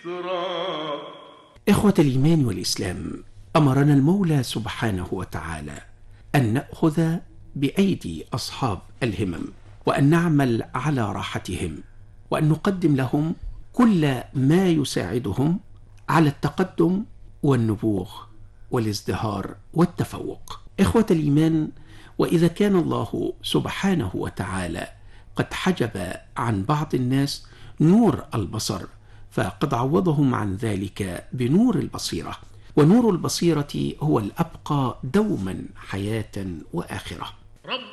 سترا. إخوة الإيمان والإسلام، أمرنا المولى سبحانه وتعالى أن نأخذ بأيدي أصحاب الهمم، وأن نعمل على راحتهم، وأن نقدم لهم كل ما يساعدهم على التقدم والنبوغ والازدهار والتفوق. إخوة الإيمان، وإذا كان الله سبحانه وتعالى قد حجب عن بعض الناس نور البصر، فقد عوضهم عن ذلك بنور البصيرة، ونور البصيرة هو الأبقى دوما حياة وآخرة.